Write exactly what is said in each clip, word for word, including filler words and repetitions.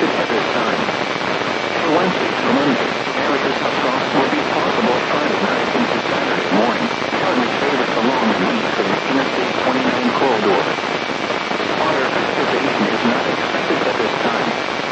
traffic at this time. For Wednesday through Monday, areas of frost will be possible Friday night into Saturday morning, partly favored along the east of the Interstate twenty-nine corridor. Water excavation is not expected at this time.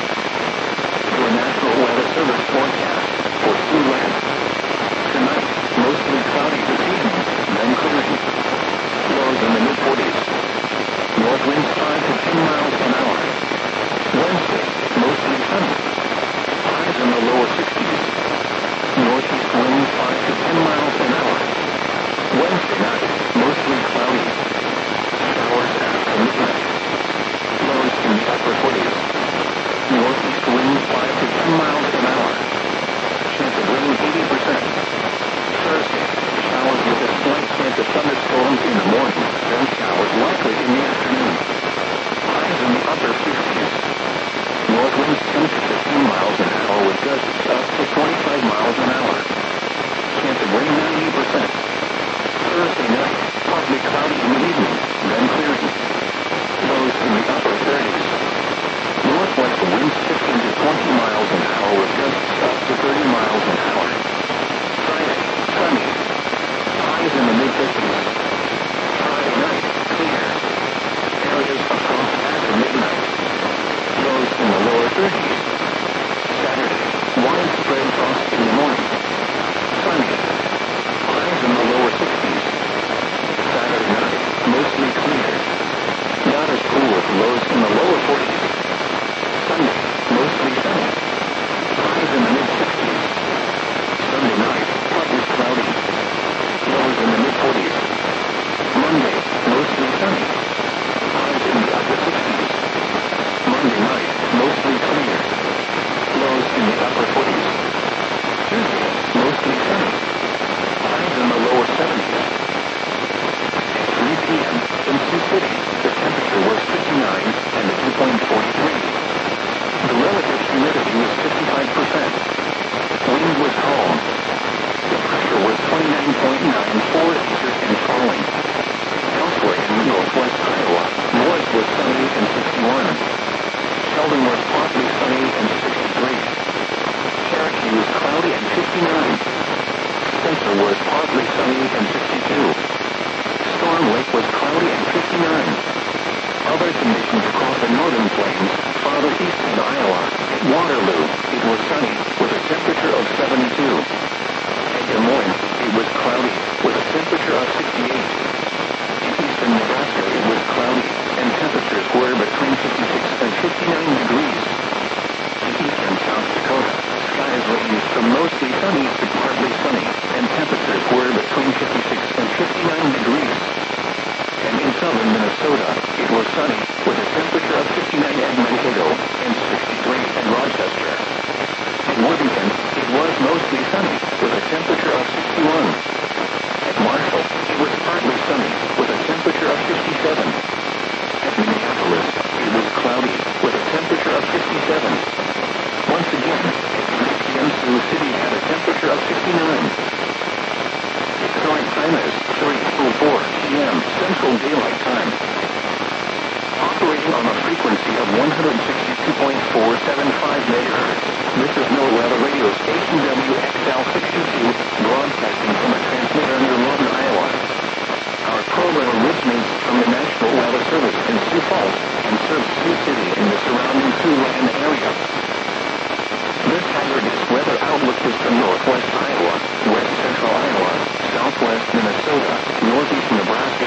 Your National Weather Service forecast for Siouxland. Tonight, mostly cloudy this evening, then clearing. Lows in the mid forties. North winds five to ten miles an hour. Wednesday, mostly sunny. Highs in the lower sixties. Northeast winds five to ten miles an hour. Wednesday night, mostly cloudy. Showers after midnight. Lows in the upper forties. Northeast winds five to ten miles an hour. Chance of rain eighty percent. Thursday, showers with a slight chance of thunderstorms in the morning, then showers likely in the afternoon. Highs in the upper fifties. North winds ten to fifteen miles an hour with gusts up to twenty-five miles an hour. Chance of rain ninety percent. Thursday night, partly cloudy in the evening, then clearing. Lows in the upper thirties. Northwest winds fifteen to twenty miles an hour with gusts up to thirty miles an hour. Friday, sunny. Highs in the mid fifties. Friday night, clear. Areas of frost after midnight. Lows in the lower thirties. Saturday, widespread frost in the morning. Sunny. Highs in the lower sixties. Saturday night, mostly clear. Not as cool, lows in the lower forties. Sunday, mostly sunny. Highs in the mid sixties. Sunday night, partly cloudy. Lows in the mid forties. Monday, mostly sunny. Highs in the upper sixties. Monday night, mostly clear. Lows in the upper forties. Tuesday, mostly sunny. Highs in the lower seventies. At three p.m. in Sioux City, the temperature was fifty-nine and the dew point forty-three. The relative humidity was fifty-five percent. Wind was calm. The pressure was twenty-nine point nine four acres and falling. Elsewhere in northwest Iowa, Norris was sunny and sixty-one. Sheldon was partly sunny and sixty-three. Cherokee was cloudy and fifty-nine. Spencer was partly sunny and sixty-two. Storm Lake was cloudy and fifty-nine. Other conditions across the northern plains, farther east in Iowa, at Waterloo, it was sunny, with a temperature of seventy-two. At Des Moines, it was cloudy, with a temperature of sixty-eight. In eastern Nebraska, it was cloudy, and temperatures were between fifty-six and fifty-nine degrees. In eastern South Dakota, skies ranged from mostly sunny to partly sunny, and temperatures were between fifty-six and fifty-nine degrees. And in southern Minnesota, it was sunny, with a temperature of fifty-nine at Mankato and sixty-three at Rochester. At Worthington, it was mostly sunny, with a temperature of sixty-one. At Marshall, it was partly sunny, with a temperature of fifty-seven. At Minneapolis, it was cloudy, with a temperature of fifty-seven. Once again, at three p.m. Sioux City had a temperature of fifty-nine. Current time is three oh four p.m. Central Daylight Time. Operating on a frequency of one hundred sixty-two point four seven five megahertz, this is NOAA Weather Radio Station W X L sixty-two, broadcasting from a transmitter near Lawton, Iowa. Our program originates from the National Weather Service in Sioux Falls and serves Sioux City and the surrounding Siouxland area. This hazardous weather outlook is from Northwest